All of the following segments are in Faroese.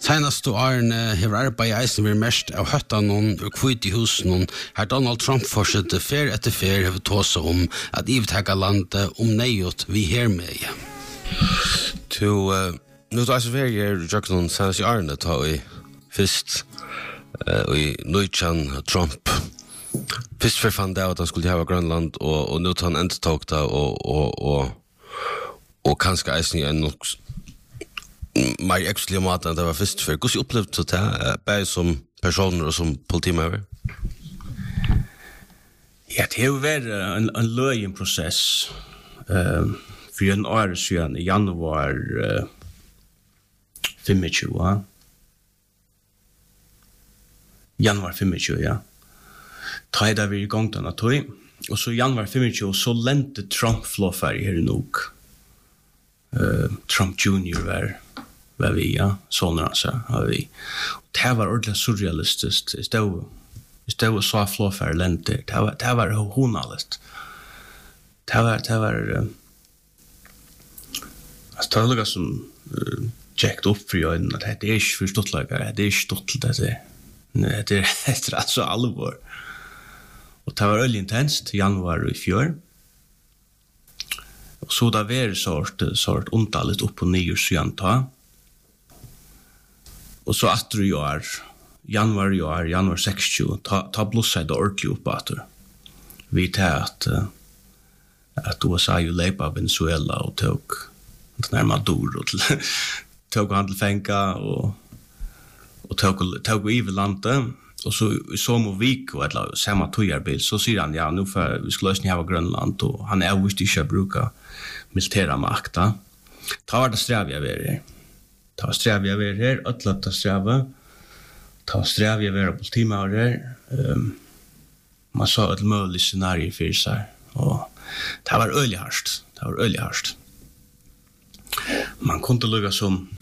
Senaste årene har arbeidet eisen vært mest av høttene og kvitt i husen her Donald Trump fortsetter fer etter fer har tåset om at ivtagga landet nøyot vi her med. Nu tar så väl jag Jackson senast i årene tar i först i Neuchan Trump. Först för fan där att han skulle ha Grönland och nu tar han inte tag där och kanske eisen en nog mer exklusiv mat än det var först för. Hur upplevde du det både som personer och som politimöver? Ja, det har varit en löjen process. För en år sedan i januar 25. Januar 25, ja. Ta där vi igång den att och så januar 25 så länte Trump flåfär här i nog. Trump Jr. var vi, ja, sånne altså, har vi. Det var ordentlig surrealistisk. I stedet så flåfær lente. Det var honalist. Det var altså, det var noe som tjekket opp for øynene, at det ikke forstått lager, det ikke stått til det er altså alvor. Og det var veldig intenst, januar i fjør. Og så da var det sort ondallet opp og nye siden ta. Og så atter i år, januar 60, ta blusset det ordentlig opp atter. Vi tar at USA jo leipa Venezuela og tog Maduro tog han til fenga og tog i landet. Og så må Viko, eller samma tojarbil, så sier han, ja, nu får vi skulle løsne hava Grønland, og han visst ikke bruka militæra makta. Ta var det strævja vi her. Ta var strævja vi her, ødlata strævja. Ta var strævja vi her politimauer her. Man så et mulig scenario for seg, og det var øyelig hardt. Man kunde lukka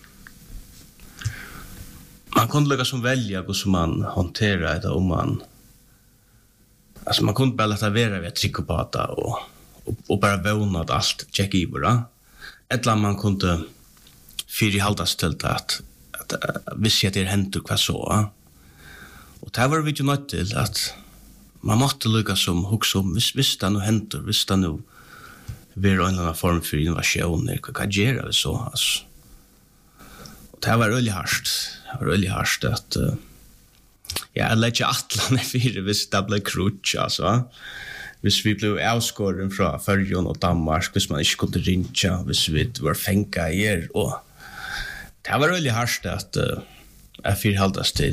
som välja hur som man hanterar det om man alltså man kunde bara låta vara vid trycka på det och bara våna att allt check i bara eller man kunde fyra halvtas till att visst att det händer vad så och det var vi ju nöjt till att man måste lukka som också visst det nu händer visst det nu vi en annan form för innovation vad gör det så alltså det var väldigt hardt att jag lägger atlan för hvis det blev krutch alltså hvis vi blev avskåren från Färjön och Danmark hvis man inte kunde ringa hvis vi var fänka här och det var väldigt hardt att jag förhållas till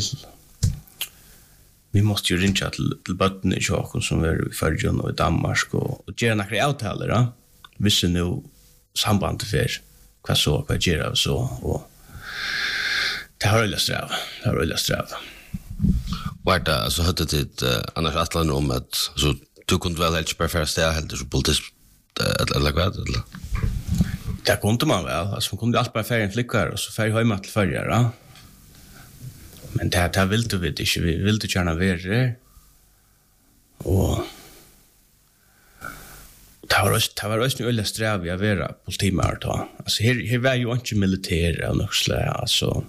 vi måste ju ringa till botten i Jakob som är i Färjön och i Danmark och göra några avtal då hvis nu samband för vad gör det så och det har öliga sträv. Var det så hade det annars atlan om att så du kunde väl helt perfekt ställa helt så politiskt eller vad eller? Det kunde man väl. Alltså man kunde allt bara färgen flickar och så färg hemma till färjare. Men det vill du vet inte. Vi vill du gärna vara och det var också öliga sträv att vara politimär då. Alltså här var ju inte militär och något slag alltså.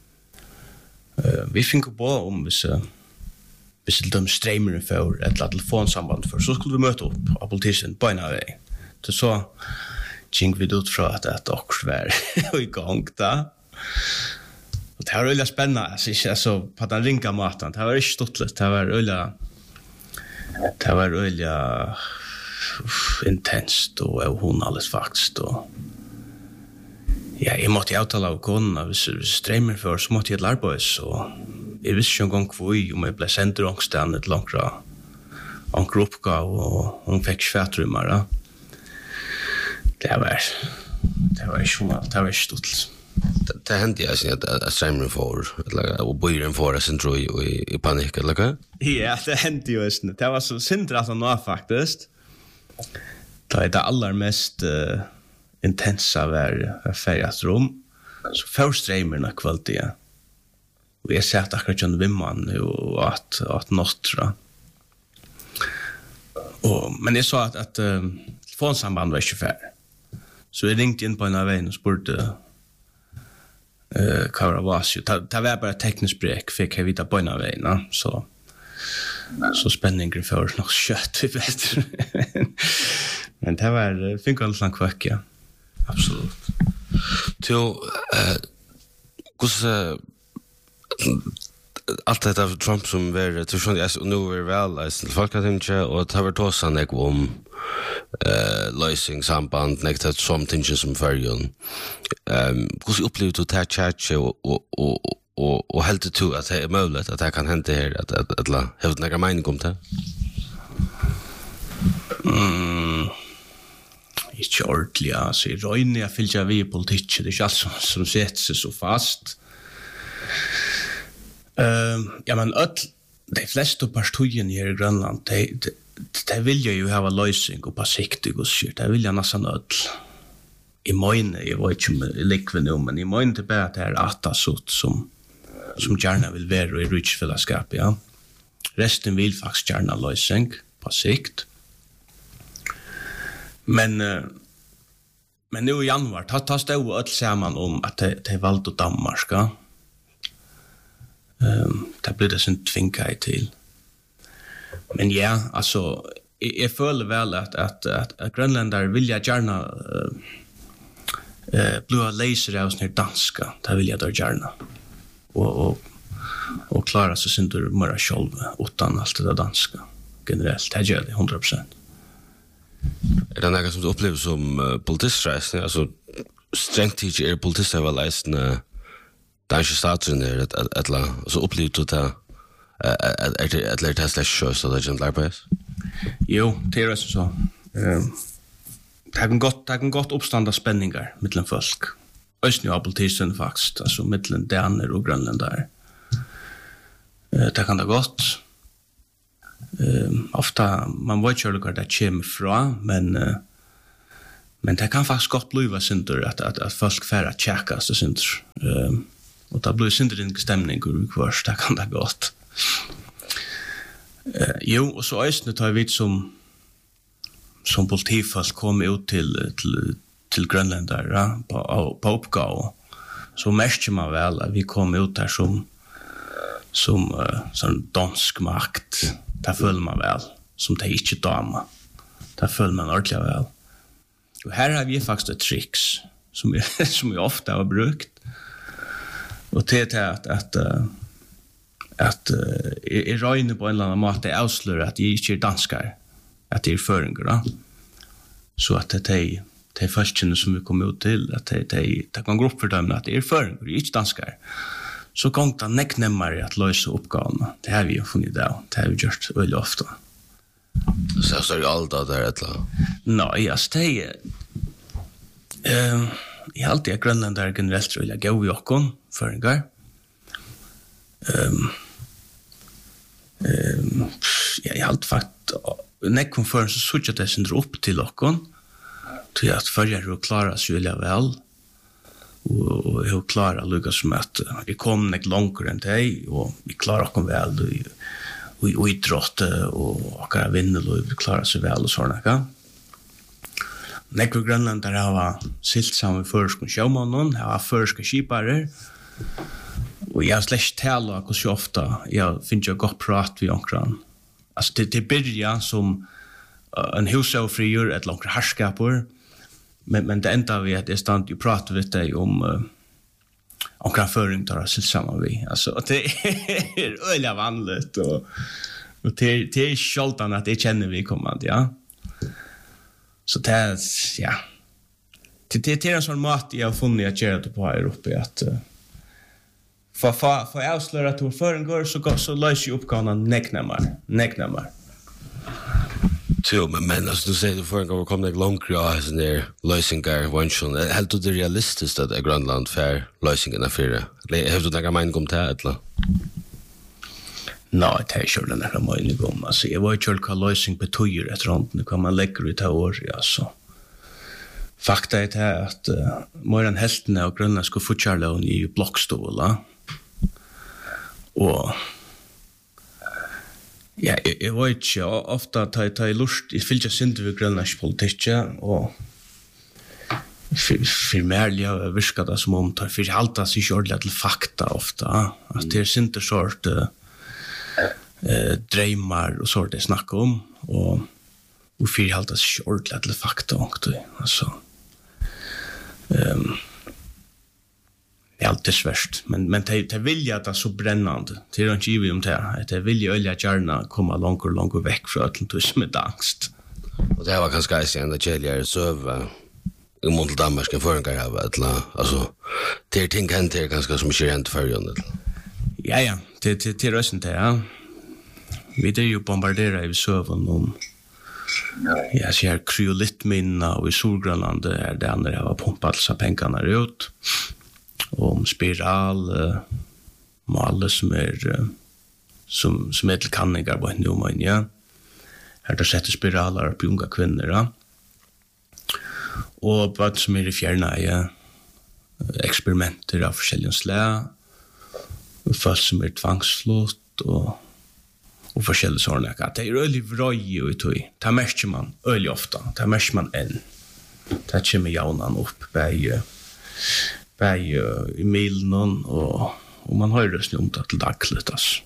Vi fick på om hvis de streamer för ett telefonsamband för så skulle vi möta upp av polisen på en väg. Så gick vi ut från att också var igång där. Och det var väldigt spännande alltså på den ringa maten. Det var inte stort. Det var väldigt intenst och hon alldeles faktiskt och ja, jag måste avtala av konen, hvis streamer för så måste jag lära på så jag visste en gång om jag blev sänd till ångstånd ett långt uppgav och hon fick svätrummar. Det var stort. Det hände ju att streamer för och början för sen tror jag i panik eller vad? Ja, det hände ju det. Det var så synd att han var faktiskt. Det är det allra mest intensa var färgat rum så förstreamerna kvalitet och jag satt akkurat under vimman och att nåttra men jag sa att telefonsamband var 25 så jag ringde in på en av vägen och spurte Kauravasio. Det var bara teknisk brek, fick jag vita böjna vägarna, så spänningen för nog kött vi vet. Men det var fick allt sån kvack, ja. Absolut. Till allt det av Trump som var till sån jag nu är väl alltså folk att inte och det har varit också en om lösning samband nektat som tingen som färgen hur upplevde du det chat och helt till att det är möjligt att det kan hända här att la har några mening om det Ikke ordentlig, altså i røyne jeg fyllt jeg vi i politikk, det er ikke alt som setter seg så fast. Ja, men de fleste partiene her i Grønland, de vil jo ha løsning og på sikt og skjørt, de vil jo nesten I møyne, jeg vet ikke om jeg liker nå, men I møyne det bare at det atasut som gjerne vil være i rydsfellesskap, ja. Resten vil faktisk gjerne løsning på sikt. Men nu I januar, ta stod öll samman om att det valde Danmark, ja. Det blir det sin tvinga I till. Men ja, alltså, jag føler väl att grönländare vill jag gärna blåa laser av sån danska, det vill jag då gärna. Och klara sig sin tur mera själva utan allt det danska. Generellt, det gör det 100%. Är det något som du upplever som politistress? Alltså, strängt tid politister var läsna danska staten eller så upplever du det att lära sig slash så det inte lär Jo, det är så. Det kan gott uppstanda spänningar mellan folk. Östny av politisten faktiskt, alltså mellan daner och grönländare. Det kan det gott. Ofta man vet ju hur det kommer fra, men det kan faktiskt gott bli synder att folk färra tjäkas och synder. Och det blir synder en stämning ur kvars, det kan det gott. Jo, och så östny tar vi som politifolk kom ut till grönländare på uppgåv. Så märker man väl att vi kom ut där som dansk makt. Det føler man väl som det inte dama. Det føler man ordentligt väl. Och här har vi faktiskt ett tricks som vi ofta har brukt. Och det är att I röjne på en eller annan måte avslöjar att jag inte är danskar. Att det är föringar. Så att det är förstående som vi kommer ut till. Att det kan gå upp för dem att det är föringar, det är inte danskar. Så gång det neknemmare att lösa uppgåvorna. Det har vi ju funnit idag. Det har vi gjort väldigt ofta. Så är det allt där eller? Nej, alltså det är jag alltid grönländare generellt vill jag gå I åkon föringar. Jag har alltid faktiskt nekkom för så såg jag det sen upp till åkon. Till att förra och klara sig väl väl. Och jag klarar lyckas som att jag kom inte långre än dig och vi klarar oss väl och idrott och kan vinna och vi klarar sig väl och sådana kan. Nekro Grönland där har silt samman förskon sjömannen, har förska skipare och jag släkt tala hur så ofta jag finner jag gott prat vid omkran. Alltså det börjar som en husofrier ett långt härskapor. Men det enda vi att det stand ju prata vid dig om kramföring tar sig samman vi. Alltså det är öliga vanligt och det är skjoltan att det känner vi kommande, ja. Så det är, ja. Det är en sån mat jag har funnit att göra det på här uppe att för avslöja att förföring går så löser ju uppgåvorna näcknämmar. Jo, men alltså du säger du får en gång komma långt av sån där lösningar vänchen. Helt du det realistiskt att Grönland för lösningarna för det? Har du några mening om det eller? Nej, det är ju den där meningen om. Alltså jag var ju själv lösning på tojer ett runt nu kan man lägga ut år alltså. Fakta är det att mer än hälften av Grönland ska fortsätta I blockstolar. Och ja, jag vet inte, ofta tar jag lust, jag fyllt jag synd vid grönlands politik, och för märliga viskar det som om tar för halta sig ordentligt till fakta ofta att det är inte sort drömmar och sånt det snackar om och för halta sig ordentligt till fakta också alltså allt är svårt men det vill jag att det är så brännande det är inte givet om det vill jag gärna komma långt väck från allt med angst och det var kanske ganska ända kedligare så mot Danmark kan föringar av alltså det ting händer ganska som inte hänt förrjön. Ja, det rösten det ja. Vi det ju bombardera i söven om jag ser kryolitminna och i Solgrönland är det andra har pumpat så pengarna ut om spiral mal som är som till kanningar på nu men ja. Här då sätter spiraler på unga kvinnor ja. Och vad som är i fjärna är experimenter av olika slag och folk som är tvångsslått och olika sådana att det är väldigt vröj och det märker man väldigt ofta det märker man än det kommer jaunan upp bei i mailen och man har ju det om till dagligt alltså.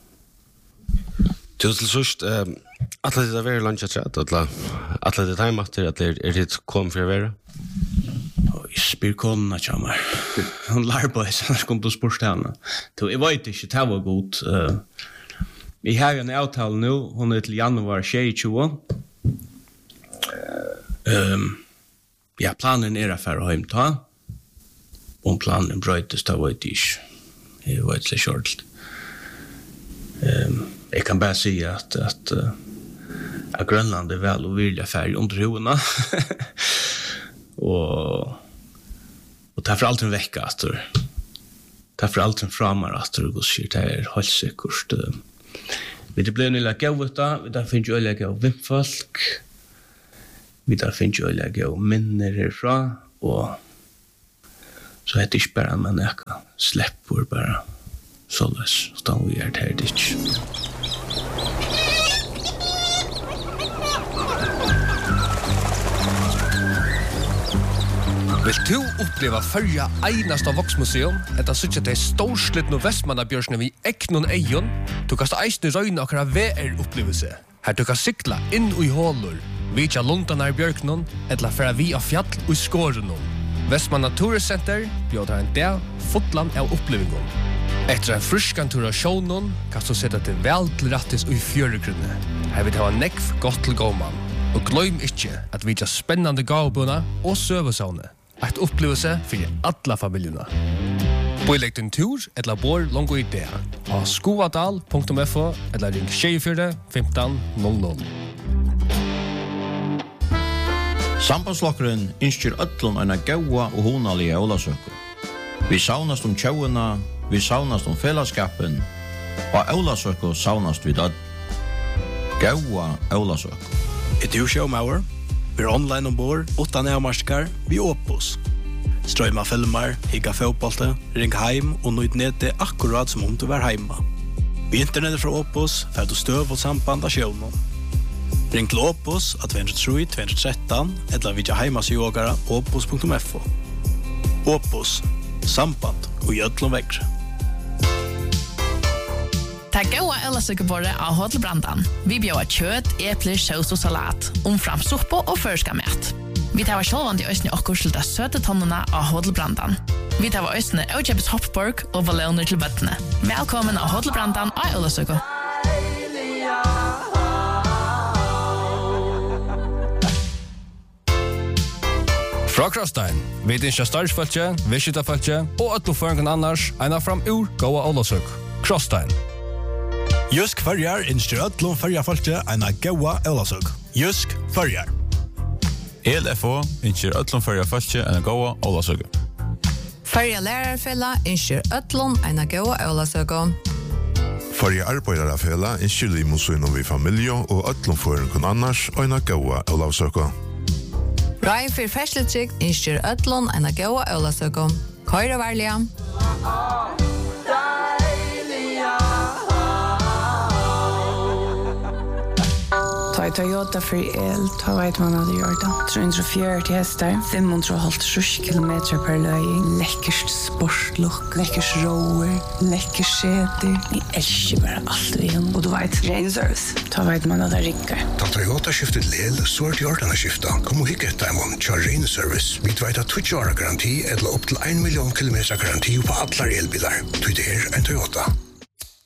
Till sist att det är väldigt långt att det time att det kom för vara. Och spirkonna chamar. Han lär på så han kom till sportstarna. Då jag vet inte det var gott. Vi har en avtal nu hon är till januari 2020. Ja planen är för att hämta. Om planen bröts då vet jag. Det var ett short. Jag kan bara säga att Grönland är väl och vilja färg under hovarna. och tar för allt en vecka efter. Tar för allt en framar efter och så det är helt säkert. Vi det blir nyla gåvota, vi där finns ju öliga gåv vimfolk. Vi där finns ju öliga gåv minner härifrån och så heter det bara man äka släppor bara. Så lös, utan vi är här dit. Vill du uppleva förja einaste Voxmuseum? Etta suttja til storslitt no Vestmannabjørsne vi eknon eion. Du kan eisne røyna okra VR-upplevelse. Her du kan sykla inn i hålor, vitja Lundanar bjørknon, etla færa vi av fjall og i skårenon. Vestmanna Turiscenter bjóðar en dag fotland av upplevingon. Etter en fruskan tur av sjånon kan du sette til vel til rattis og i fjøregrunne. Her vil det ha nekv godt til gåman. Og gløym ikkje at vitja spennande gavbuna og søvesavne. Et opplevelse for alla familjerna. Boilegg din tur eller bor longo i det. Av skoadal.fo eller ring 24 15 00. Sambandslokkeren innskjer öllum eina gaua og hunalige ólasøku. Vi saunast tjauina, vi saunast fellesskapen, og ólasøku saunast vi dødd. Gaua ólasøku. Et du showmauer? Vi er online ombord, utan nærmarskar, vi Opus. Strøyma filmer, higga fotbollte, ring heim og nøyd nede akkurat som om du var heima. Vi internettet fra Opus, fer du støv og samband av sjøvnen. Ring til Opus at 203-213, eller vidja heimasjogara opus.fo. Opus, samband og gjødlom vekre. Ta goa ellasøkebordet av Hotelbrandan. Vi bjóar kjøtt, epler, saus og salat, omfram suppo og førska mat. Vi tar sjálvandi øysni okkur til de søte tonnene av Hotelbrandan. Vi tar øysni Øykjøpes Hopborg og balloner til bøttene. Velkommen av Hotelbrandan av ellasøke. Fra Krostein, vi dinskja startsfølge, visitafølge og øtloføringen annars, eina fram ur goa ellasøk. Krostein. Jysk Førjar innskjer ødlom Førjarfolke eina gaua Eulasøk. Jysk Førjar. ELFO innskjer ødlom Førjarfolke eina gaua Eulasøk. Førja lærarfella innskjer ødlom eina gaua Eulasøk. Førja arbeidarafella innskjer limusøyno vi familie og ødlom føringen annars eina gaua Eulasøk. Rai for fersletrygg innskjer ødlom eina gaua Eulasøk. Køyre varlige. Ta var Toyota för el, ta vet man hade gjort det. 340 hästar, 550 kilometer per löj, läckert sportlook, läckert rower, läckert säte. Jag älskar bara allt vi har. Och du vet, ren service, ta vet man hade rickar. Ta Toyota skiftet lel, så är det gjort den skifta. Kom och hicka ett diamond, kör ren service. Vi vet att 20 år garanti eller upp till 1 miljon kilometer garanti på alla elbilar. Det är en Toyota.